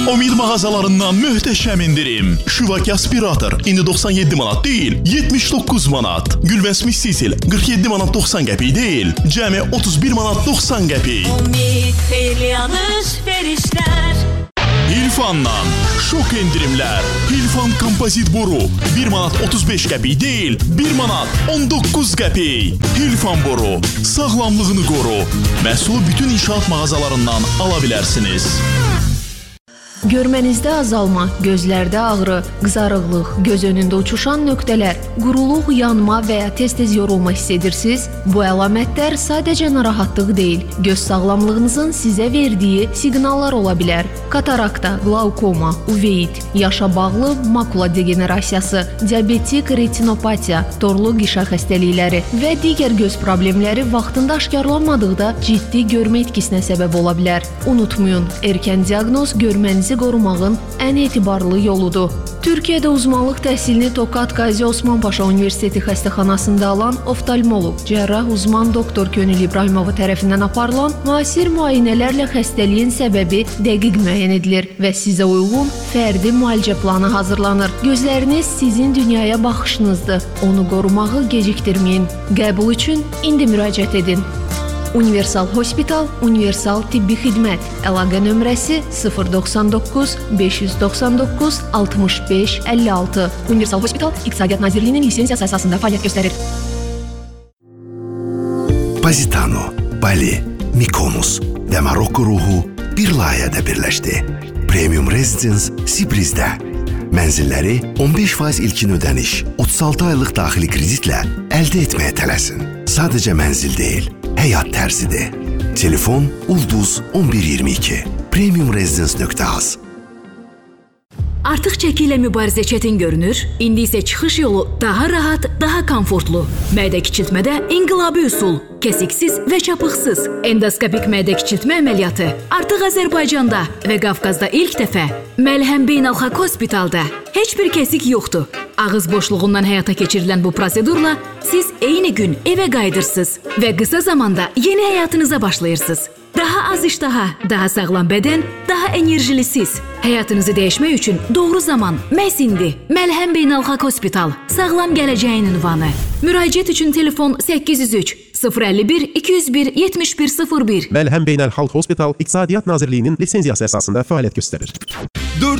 Omid mağazalarından möhtəşəm indirim. Şuvaki aspirator indi 97 manat deyil, 79 manat. Gülvəsmi sisil 47 manat 90 qəpik deyil, cəmi 31 manat 90 qəpik. Omid xeyirli alış-verişlər. Hilfandan şok indirimlər. Hilfan kompozit boru 1 manat 35 qəpik deyil, 1 manat 19 qəpik. Hilfan boru sağlamlığını qoru. Məhsulu bütün inşaat mağazalarından ala bilərsiniz. Görmənizdə azalma, gözlərdə ağrı, qızarıqlıq, göz önündə uçuşan nöqtələr, quruluq, yanma və ya tez-tez yorulma hiss edirsiniz? Bu əlamətlər sadəcə narahatlıq deyil, göz sağlamlığınızın sizə verdiyi siqnallar ola bilər. Katarakta, qlaukoma, uveit, yaşa bağlı makula degenerasiyası, diabetik retinopatiya, torlu qişa xəstəlikləri və digər göz problemləri vaxtında aşkarlanmadıqda ciddi görmə itkisinə səbəb ola bilər. Unutmayın, erkən diaqnoz görmənizi qorumağın ən etibarlı yoludur. Türkiyədə uzmanlıq təhsilini Tokat Qazi Osman Paşa Universiteti xəstəxanasında alan oftalmoloq, cərrah uzman doktor Könül İbrahimova tərəfindən aparılan müasir müayinələrlə xəstəliyin səbəbi dəqiq müəyyən edilir və sizə uyğun fərdi müalicə planı hazırlanır. Gözləriniz sizin dünyaya baxışınızdır. Onu qorumağı gecikdirməyin. Qəbul üçün indi müraciət edin. Universal Hospital, Universal Tibbi Xidmət. Əlaqə nömrəsi 099 599 65 56. Universal Hospital İqtisadiyyat Nazirliyinin lisensiyası əsasında fəaliyyət göstərir. Positano, Bali, Mykonos və Marokko ruhu bir layihədə birləşdi. Premium Residence Sibrizdə. Mənzilləri 15% ilkin ödəniş, 36 aylıq daxili kreditlə əldə etməyə tələsin. Sadəcə mənzil deyil, həyat tərzidir. Telefon Ulduz 1122. Premiumresidence.az. Artıq çəki ilə mübarizə çətin görünür, indi isə çıxış yolu daha rahat, daha komfortlu. Mədə kiçiltmədə inqilabi üsul, kəsiksiz və çapıqsız endoskopik mədə kiçiltmə əməliyyatı artıq Azərbaycanda və Qafqazda ilk dəfə Məlhəm Beynəlxalq Hospitalda. Heç bir kəsik yoxdur. Ağız boşluğundan həyata keçirilən bu prosedurla siz eyni gün evə qayıdırsınız və qısa zamanda yeni həyatınıza başlayırsınız. Daha az iştaha, daha sağlam bədən, daha enerjili siz. Həyatınızı dəyişmək üçün doğru zaman məhz indi. Məlhəm Beynəlxalq Hospital, sağlam gələcəyin ünvanı. Müraciət üçün telefon 803 051 201 7101. Məlhəm Beynəlxalq Hospital İqtisadiyyat Nazirliyinin lisensiyası əsasında fəaliyyət göstərir.